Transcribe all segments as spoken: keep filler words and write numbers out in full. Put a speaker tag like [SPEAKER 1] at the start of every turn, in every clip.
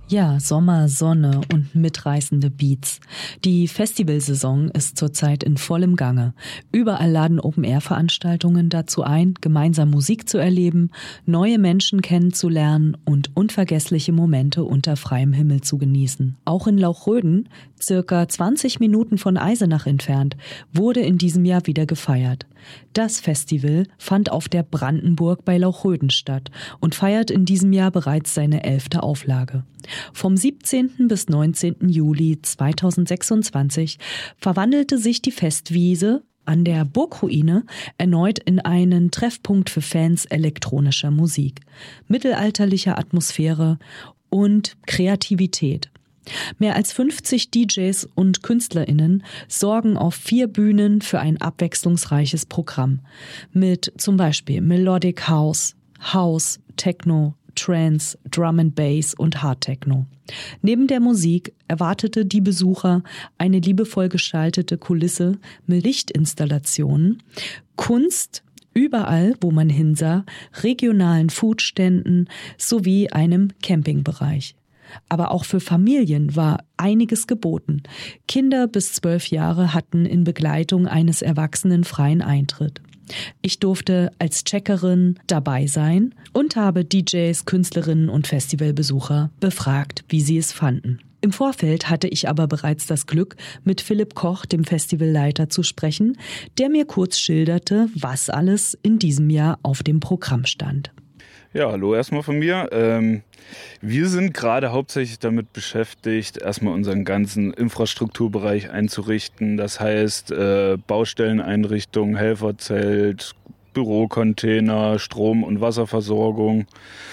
[SPEAKER 1] Ja, Sommer, Sonne und mitreißende Beats. Die Festivalsaison ist zurzeit in vollem Gange. Überall laden Open-Air-Veranstaltungen dazu ein, gemeinsam Musik zu erleben, neue Menschen kennenzulernen und unvergessliche Momente unter freiem Himmel zu genießen. Auch in Lauchröden, circa zwanzig Minuten von Eisenach entfernt, wurde in diesem Jahr wieder gefeiert. Das Festival fand auf der Brandenburg bei Lauchröden statt und feiert in diesem Jahr bereits seine elfte Auflage. Vom siebzehnten bis neunzehnten Juli zweitausendsechsundzwanzig verwandelte sich die Festwiese an der Burgruine erneut in einen Treffpunkt für Fans elektronischer Musik, mittelalterlicher Atmosphäre und Kreativität. Mehr als fünfzig D Js und KünstlerInnen sorgen auf vier Bühnen für ein abwechslungsreiches Programm mit zum Beispiel Melodic House, House, Techno, Trance, Drum and Bass und Hard Techno. Neben der Musik erwartete die Besucher eine liebevoll gestaltete Kulisse mit Lichtinstallationen, Kunst überall, wo man hinsah, regionalen Foodständen sowie einem Campingbereich. Aber auch für Familien war einiges geboten. Kinder bis zwölf Jahre hatten in Begleitung eines Erwachsenen freien Eintritt. Ich durfte als Checkerin dabei sein und habe D Js, Künstlerinnen und Festivalbesucher befragt, wie sie es fanden. Im Vorfeld hatte ich aber bereits das Glück, mit Philipp Koch, dem Festivalleiter, zu sprechen, der mir kurz schilderte, was alles in diesem Jahr auf dem Programm stand.
[SPEAKER 2] Ja, hallo erstmal von mir. Ähm, wir sind gerade hauptsächlich damit beschäftigt, erstmal unseren ganzen Infrastrukturbereich einzurichten. Das heißt äh, Baustelleneinrichtungen, Helferzelt, Bürocontainer, Strom- und Wasserversorgung.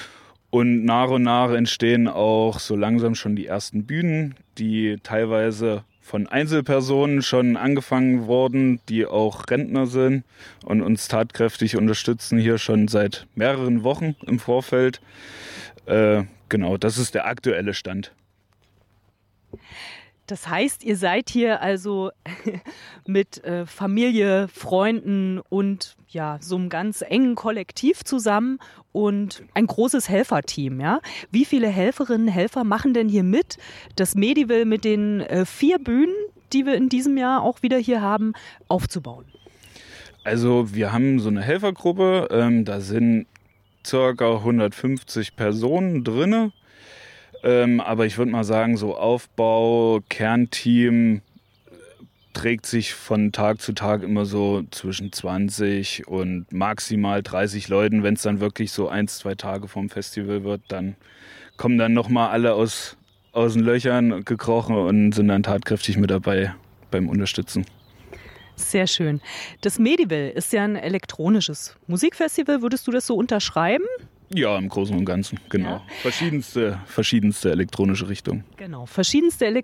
[SPEAKER 2] Und nach und nach entstehen auch so langsam schon die ersten Bühnen, die teilweise von Einzelpersonen schon angefangen wurden, die auch Rentner sind und uns tatkräftig unterstützen hier schon seit mehreren Wochen im Vorfeld. Äh, genau, das ist der aktuelle Stand.
[SPEAKER 3] Das heißt, ihr seid hier also mit äh, Familie, Freunden und ja, so einem ganz engen Kollektiv zusammen und ein großes Helferteam, ja? Wie viele Helferinnen, Helfer machen denn hier mit, das Medival mit den äh, vier Bühnen, die wir in diesem Jahr auch wieder hier haben, aufzubauen?
[SPEAKER 2] Also wir haben so eine Helfergruppe, ähm, da sind circa hundertfünfzig Personen drinne. Ähm, aber ich würde mal sagen, so Aufbau, Kernteam trägt sich von Tag zu Tag immer so zwischen zwanzig und maximal dreißig Leuten. Wenn es dann wirklich so ein, zwei Tage vom Festival wird, dann kommen dann nochmal alle aus, aus den Löchern gekrochen und sind dann tatkräftig mit dabei beim Unterstützen.
[SPEAKER 3] Sehr schön. Das Medival ist ja ein elektronisches Musikfestival. Würdest du das so unterschreiben?
[SPEAKER 2] Ja, im Großen und Ganzen, genau. Ja. Verschiedenste, verschiedenste elektronische Richtungen.
[SPEAKER 3] Genau, verschiedenste Ele-